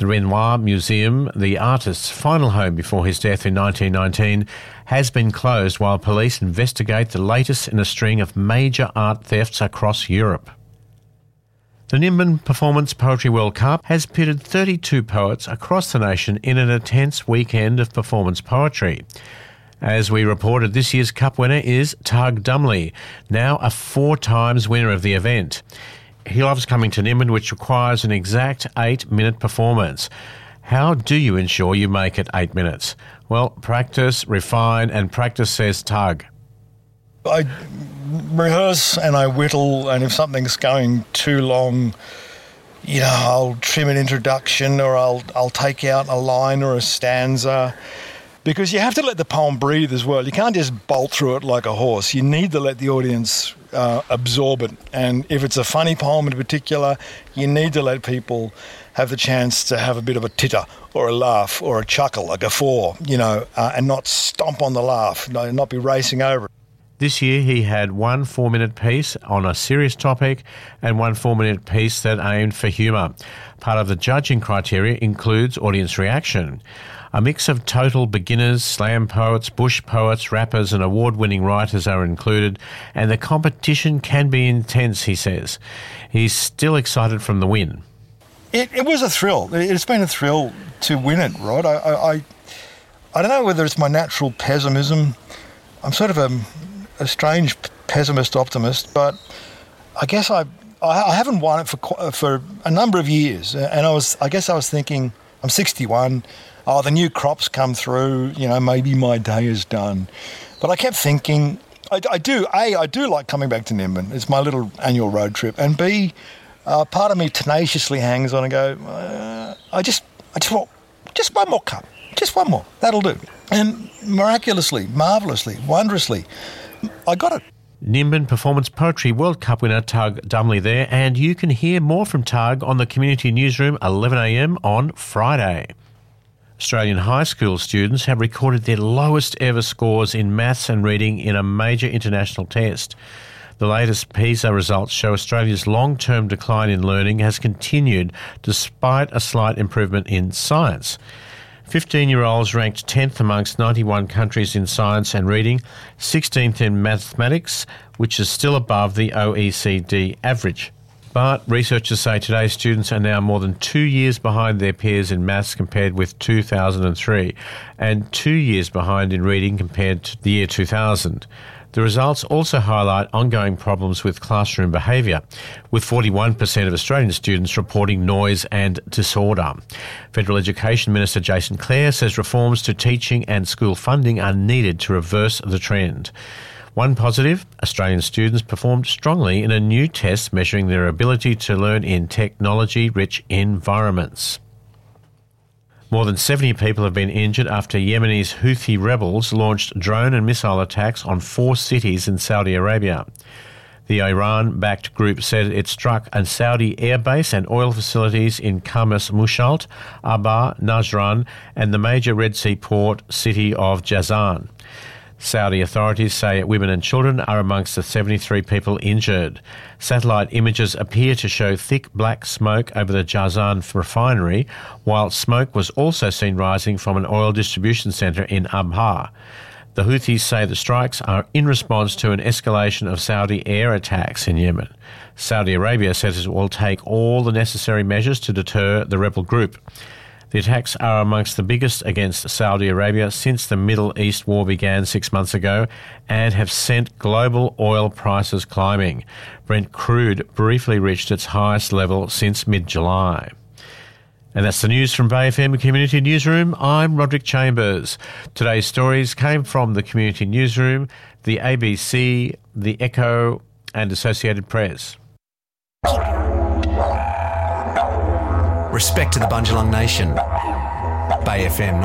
The Renoir Museum, the artist's final home before his death in 1919, has been closed while police investigate the latest in a string of major art thefts across Europe. The Nimbin Performance Poetry World Cup has pitted 32 poets across the nation in an intense weekend of performance poetry. As we reported, this year's Cup winner is Tug Dumley, now a 4 times winner of the event. He loves coming to Nimbin, which requires an exact 8-minute performance. How do you ensure you make it 8 minutes? Well, practice, refine and practice, says Tug. I rehearse and I whittle, and if something's going too long, I'll trim an introduction, or I'll take out a line or a stanza, because you have to let the poem breathe as well. You can't just bolt through it like a horse. You need to let the audience absorb it. And if it's a funny poem in particular, you need to let people have the chance to have a bit of a titter or a laugh or a chuckle, a guffaw, and not stomp on the laugh, not be racing over it. This year he had one 4-minute piece on a serious topic and one 4-minute piece that aimed for humour. Part of the judging criteria includes audience reaction. A mix of total beginners, slam poets, bush poets, rappers and award-winning writers are included, and the competition can be intense, he says. He's still excited from the win. It was a thrill. It's been a thrill to win it, Rod. I don't know whether it's my natural pessimism. I'm sort of a strange pessimist-optimist, but I guess I haven't won it for a number of years, and I guess I was thinking, I'm 61. The new crops come through, maybe my day is done. But I kept thinking, I do like coming back to Nimbin. It's my little annual road trip. And B, part of me tenaciously hangs on and go, I just want just one more cup. Just one more. That'll do. And miraculously, marvellously, wondrously, I got it. Nimbin Performance Poetry World Cup winner Tug Dumley there, and you can hear more from Tug on the Community Newsroom 11 a.m. on Friday. Australian high school students have recorded their lowest ever scores in maths and reading in a major international test. The latest PISA results show Australia's long-term decline in learning has continued despite a slight improvement in science. 15-year-olds ranked 10th amongst 91 countries in science and reading, 16th in mathematics, which is still above the OECD average. But researchers say today's students are now more than 2 years behind their peers in maths compared with 2003, and 2 years behind in reading compared to the year 2000. The results also highlight ongoing problems with classroom behaviour, with 41% of Australian students reporting noise and disorder. Federal Education Minister Jason Clare says reforms to teaching and school funding are needed to reverse the trend. One positive, Australian students performed strongly in a new test measuring their ability to learn in technology-rich environments. More than 70 people have been injured after Yemeni's Houthi rebels launched drone and missile attacks on 4 cities in Saudi Arabia. The Iran-backed group said it struck a Saudi airbase and oil facilities in Khamis Mushalt, Abba, Najran, and the major Red Sea port city of Jazan. Saudi authorities say women and children are amongst the 73 people injured. Satellite images appear to show thick black smoke over the Jazan refinery, while smoke was also seen rising from an oil distribution centre in Abha. The Houthis say the strikes are in response to an escalation of Saudi air attacks in Yemen. Saudi Arabia says it will take all the necessary measures to deter the rebel group. The attacks are amongst the biggest against Saudi Arabia since the Middle East war began 6 months ago and have sent global oil prices climbing. Brent crude briefly reached its highest level since mid-July. And that's the news from Bay FM Community Newsroom. I'm Roderick Chambers. Today's stories came from the Community Newsroom, the ABC, the Echo and Associated Press. Respect to the Bundjalung Nation. Bay FM